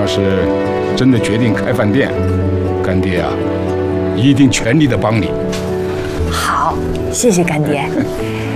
是真的决定开饭店，干爹啊，一定全力的帮你。 好，谢谢干爹。